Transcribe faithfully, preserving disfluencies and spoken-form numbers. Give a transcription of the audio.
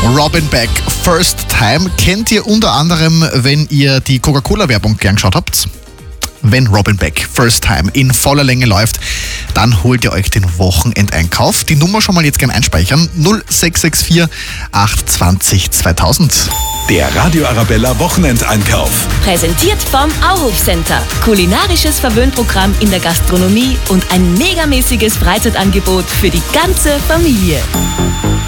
Robin Beck, First Time, kennt ihr unter anderem, wenn ihr die Coca-Cola-Werbung gern geschaut habt? Wenn Robin Beck, First Time, in voller Länge läuft, dann holt ihr euch den Wochenendeinkauf. Die Nummer schon mal jetzt gern einspeichern, null sechs sechs vier acht zwei null zweitausend. Der Radio Arabella Wochenendeinkauf. Präsentiert vom Auhof Center. Kulinarisches Verwöhnprogramm in der Gastronomie und ein megamäßiges Freizeitangebot für die ganze Familie.